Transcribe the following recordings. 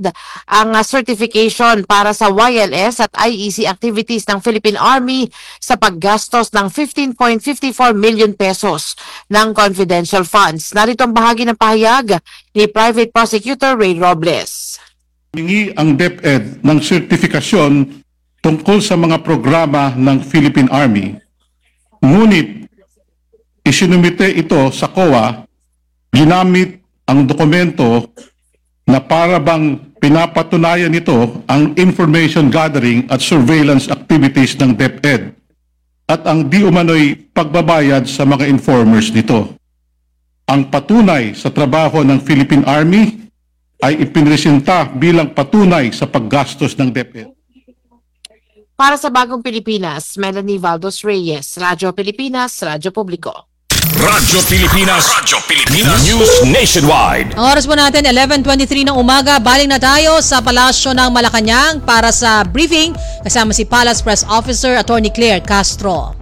DepEd ang certification para sa YLS at IEC activities ng Philippine Army sa paggastos ng 15.54 million pesos ng confidential funds. Narito ang bahagi ng pahayag ni Private Prosecutor Ray Robles. Humingi ang DepEd ng sertifikasyon tungkol sa mga programa ng Philippine Army. Ngunit isinumite ito sa COA ginamit ang dokumento na para bang pinapatunayan nito ang information gathering at surveillance activities ng DepEd at ang di umano'y pagbabayad sa mga informers nito. Ang patunay sa trabaho ng Philippine Army ay ipinresenta bilang patunay sa paggastos ng DepEd. Para sa Bagong Pilipinas, Melanie Valdos Reyes, Radyo Pilipinas, Radyo Publiko. Radyo Pilipinas, News Nationwide. Ang oras po natin, 11:23 ng umaga. Baling na tayo sa Palasyo ng Malacanang para sa briefing kasama si Palace Press Officer Attorney Claire Castro.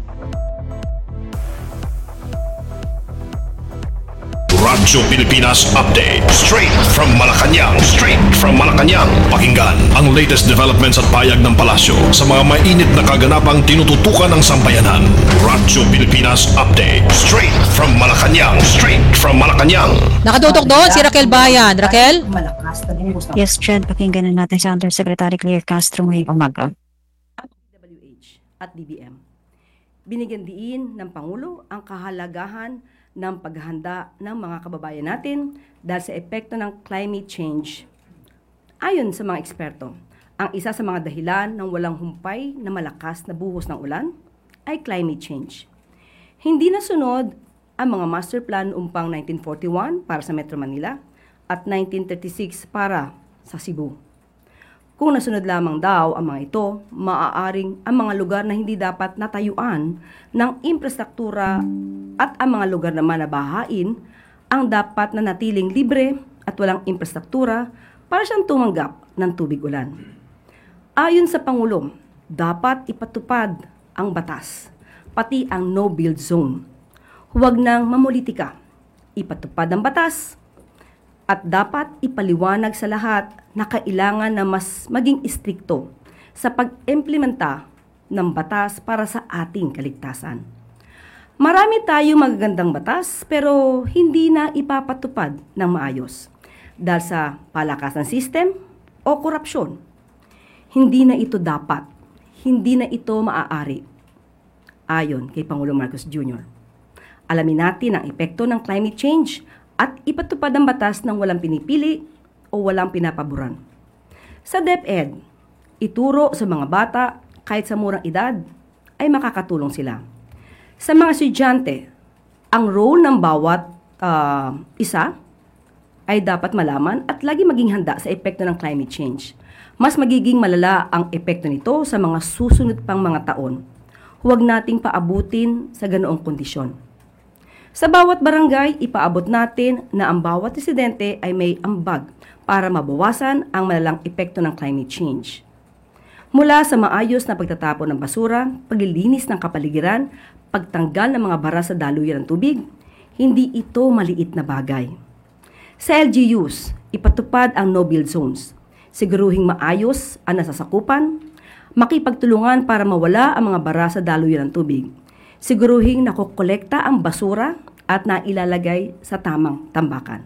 Radyo Pilipinas Update. Straight from Malacanang. Pakinggan ang latest developments at payag ng palasyo sa mga mainit na kaganapang tinututukan ng sambayanan. Radyo Pilipinas Update. Straight from Malacanang. Nakatutok doon si Raquel Bayan. Raquel? Yes, Chad. Pakinggan na natin si Undersecretary Claire Castro ngayong umaga. DPWH at DBM. Binigyan diin ng Pangulo ang kahalagahan ng paghahanda ng mga kababayan natin dahil sa epekto ng climate change. Ayon sa mga eksperto, ang isa sa mga dahilan ng walang humpay na malakas na buhos ng ulan ay climate change. Hindi nasunod ang mga master plan umpang 1941 para sa Metro Manila at 1936 para sa Cebu. Kung nasunod lamang daw ang mga ito, maaaring ang mga lugar na hindi dapat natayuan ng infrastruktura at ang mga lugar naman na bahain ang dapat na natiling libre at walang infrastruktura para siyang tumanggap ng tubig ulan. Ayon sa Pangulo, dapat ipatupad ang batas, pati ang no-build zone. Huwag nang mamulitika. Ipatupad ang batas at dapat ipaliwanag sa lahat na kailangan na mas maging istrikto sa pag-implementa ng batas para sa ating kaligtasan. Marami tayong magagandang batas pero hindi na ipapatupad ng maayos dahil sa palakasan system o korupsyon. Hindi na ito dapat, hindi na ito maaari. Ayon kay Pangulo Marcos Jr. Alamin natin ang epekto ng climate change at ipatupad ang batas ng walang pinipili o walang pinapaboran. Sa DepEd, ituro sa mga bata kahit sa murang edad ay makakatulong sila. Sa mga estudyante, ang role ng bawat isa ay dapat malaman at lagi maging handa sa epekto ng climate change. Mas magiging malala ang epekto nito sa mga susunod pang mga taon. Huwag nating paabutin sa ganoong kondisyon. Sa bawat barangay, ipaabot natin na ang bawat residente ay may ambag para mabawasan ang malalang epekto ng climate change. Mula sa maayos na pagtatapon ng basura, paglilinis ng kapaligiran, pagtanggal ng mga bara sa daluyan ng tubig, hindi ito maliit na bagay. Sa LGUs, ipatupad ang no-build zones. Siguruhing maayos ang nasasakupan, makipagtulungan para mawala ang mga bara sa daluyan ng tubig. Siguruhing nakokolekta ang basura at nailalagay sa tamang tambakan.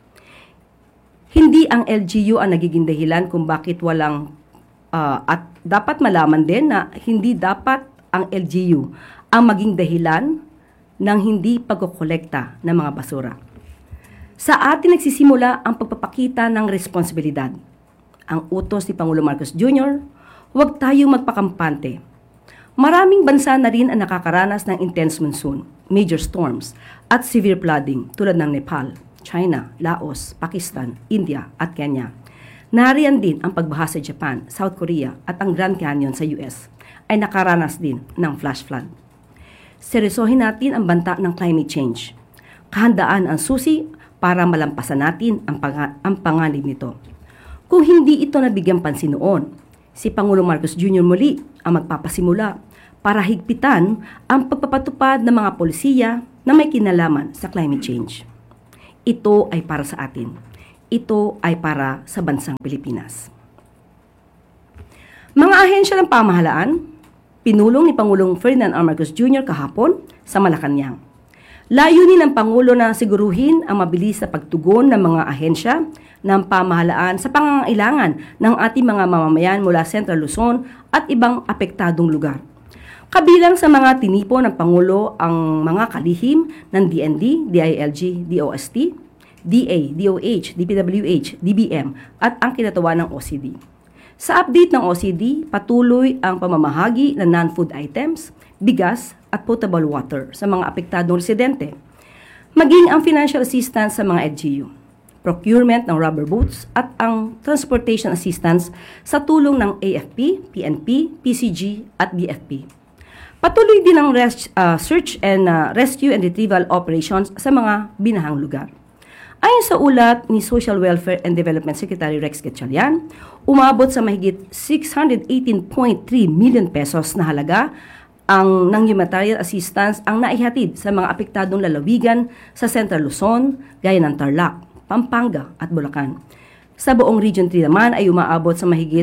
Hindi ang LGU ang nagiging dahilan kung bakit walang at dapat malaman din na hindi dapat ang LGU ang maging dahilan ng hindi pagkokolekta ng mga basura. Sa atin nagsisimula ang pagpapakita ng responsibilidad. Ang utos ni Pangulo Marcos Jr., huwag tayong magpakampante. Maraming bansa na rin ang nakakaranas ng intense monsoon, major storms, at severe flooding tulad ng Nepal, China, Laos, Pakistan, India, at Kenya. Nariyan din ang pagbaha sa Japan, South Korea, at ang Grand Canyon sa US ay nakaranas din ng flash flood. Seryosohin natin ang banta ng climate change. Kahandaan ang susi para malampasan natin ang panganib nito. Kung hindi ito nabigyan pansin noon, si Pangulo Marcos Jr. muli ang magpapasimula para higpitan ang pagpapatupad ng mga polisiya na may kinalaman sa climate change. Ito ay para sa atin. ito ay para sa bansang Pilipinas. Mga ahensya ng pamahalaan, pinulong ni Pangulong Ferdinand R. Marcos Jr. kahapon sa Malacanang. Layunin ng Pangulo na siguruhin ang mabilis na pagtugon ng mga ahensya ng pamahalaan sa pangangailangan ng ating mga mamamayan mula Central Luzon at ibang apektadong lugar. Kabilang sa mga tinipo ng Pangulo ang mga kalihim ng DND, DILG, DOST, DA, DOH, DPWH, DBM at ang kinatawa ng OCD. Sa update ng OCD, patuloy ang pamamahagi ng non-food items, bigas at potable water sa mga apektadong residente, maging ang financial assistance sa mga LGU, procurement ng rubber boots at ang transportation assistance sa tulong ng AFP, PNP, PCG at BFP. Patuloy din ang search and rescue and retrieval operations sa mga binahang lugar. Ayon sa ulat ni Social Welfare and Development Secretary Rex Gatchalian, umabot sa mahigit 618.3 million pesos na halaga ang ng humanitarian assistance ang naihatid sa mga apektadong lalawigan sa Central Luzon, gaya ng Tarlac, Pampanga at Bulacan. Sa buong Region 3 naman ay umaabot sa mahigit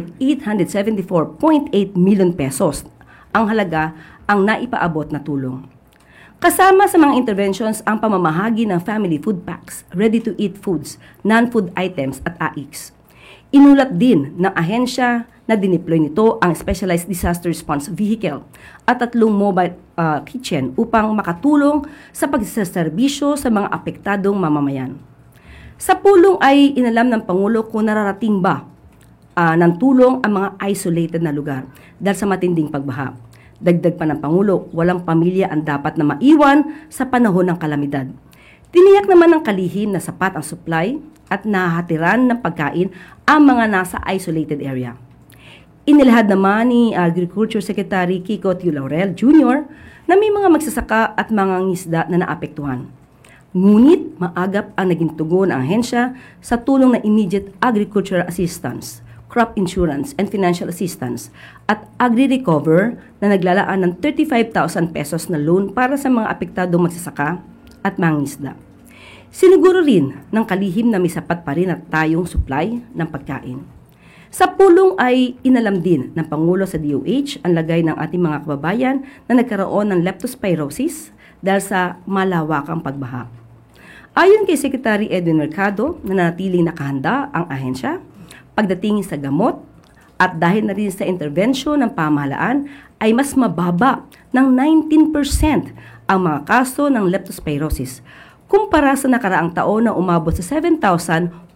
874.8 million pesos ang halaga ang naipaabot na tulong. Kasama sa mga interventions ang pamamahagi ng family food packs, ready-to-eat foods, non-food items at AICs. Inulat din ng ahensya na dineploy nito ang Specialized Disaster Response Vehicle at 3 mobile kitchen upang makatulong sa pagsaserbisyo sa mga apektadong mamamayan. Sa pulong ay inalam ng Pangulo kung nararating ba ng tulong ang mga isolated na lugar dahil sa matinding pagbaha. Dagdag pa ng Pangulo, walang pamilya ang dapat na maiwan sa panahon ng kalamidad. Tiniyak naman ng kalihim na sapat ang supply at nahahatiran ng pagkain ang mga nasa isolated area. Inilahad naman ni Agriculture Secretary Kiko T. Laurel Jr. na may mga magsasaka at mga ngisda na naapektuhan. Ngunit maagap ang naging tugon ng ahensya sa tulong ng immediate agricultural assistance, crop insurance and financial assistance at Agri-Recover na naglalaan ng 35,000 pesos na loan para sa mga apektadong magsasaka at mangingisda. Siniguro rin ng kalihim na may sapat pa rin at tayong supply ng pagkain. Sa pulong ay inalam din ng Pangulo sa DOH ang lagay ng ating mga kababayan na nagkaroon ng leptospirosis dahil sa malawakang pagbaha. Ayon kay Secretary Edwin Mercado na nanatiling nakahanda ang ahensya pagdating sa gamot at dahil na rin sa intervensyon ng pamahalaan ay mas mababa ng 19% ang mga kaso ng leptospirosis kumpara sa nakaraang taon na umabot sa 7,187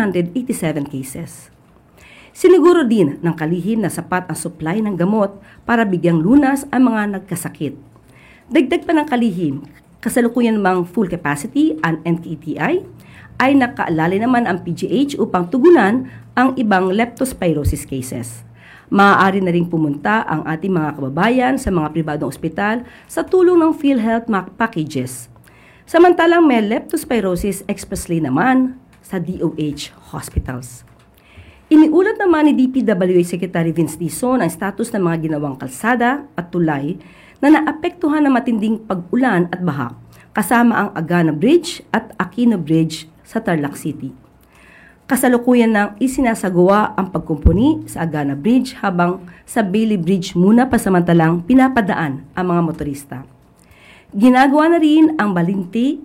cases. Siniguro din ng kalihim na sapat ang supply ng gamot para bigyang lunas ang mga nagkasakit. Dagdag pa ng kalihim, kasalukuyan namang full capacity ang NKTI ay nakaalala naman ang PGH upang tugunan ang ibang leptospirosis cases. Maaari na rin pumunta ang ating mga kababayan sa mga pribadong ospital sa tulong ng PhilHealth packages. Samantalang may leptospirosis expressly naman sa DOH hospitals. Iniulat naman ni DPWH Secretary Vince Dizon ang status ng mga ginawang kalsada at tulay na naapektuhan ng matinding pag-ulan at baha, kasama ang Agana Bridge at Aquino Bridge sa Tarlac City. Kasalukuyan nang isinasagawa ang pagkumpuni sa Agana Bridge habang sa Bailey Bridge muna pasamantalang pinapadaan ang mga motorista. Ginagawa na rin ang Balinti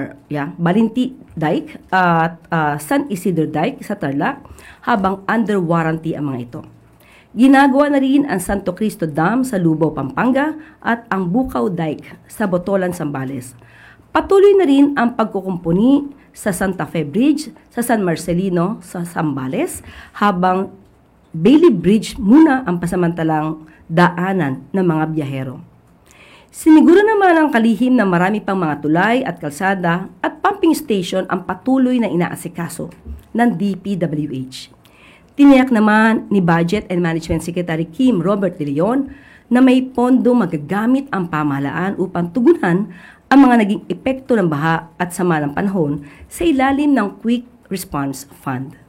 Dike at San Isidro Dike sa Tarlac habang under warranty ang mga ito. Ginagawa na rin ang Santo Cristo Dam sa Lubao, Pampanga at ang Bukaw Dike sa Botolan, Zambales. Patuloy na rin ang pagkukumpuni sa Santa Fe Bridge sa San Marcelino sa Zambales habang Bailey Bridge muna ang pasamantalang daanan ng mga biyahero. Siniguro naman ang kalihim na marami pang mga tulay at kalsada at pumping station ang patuloy na inaasikaso ng DPWH. Tiniyak naman ni Budget and Management Secretary Kim Robert De Leon na may pondo magagamit ang pamahalaan upang tugunan ang mga naging epekto ng baha at sama ng panahon sa ilalim ng Quick Response Fund.